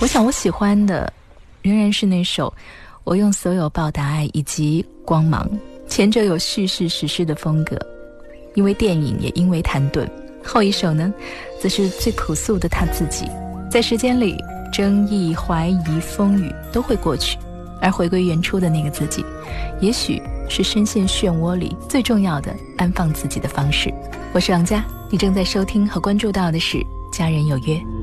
我想我喜欢的仍然是那首我用所有报答爱以及光芒，前者有叙事史诗的风格，因为电影也因为谭盾。后一首呢则是最朴素的他自己，在时间里争议怀疑风雨都会过去，而回归原初的那个自己，也许是深陷漩涡里最重要的安放自己的方式。我是王佳，你正在收听和关注到的是家人有约。